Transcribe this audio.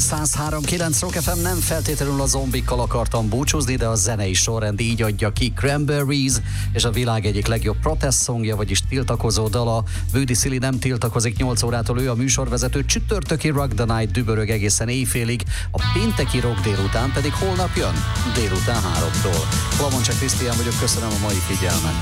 103.9 Rock FM, nem feltétlenül a zombikkal akartam búcsúzni, de a zenei sorrend így adja ki. Cranberries és a világ egyik legjobb protest szongja, vagyis tiltakozó dala. Bődi Szili nem tiltakozik 8 órától, ő a műsorvezető. Csütörtöki Rock the Night dübörög egészen éjfélig, a pénteki rock délután pedig holnap jön, délután 3-tól. Lamoncse Krisztián vagyok, köszönöm a mai figyelmet.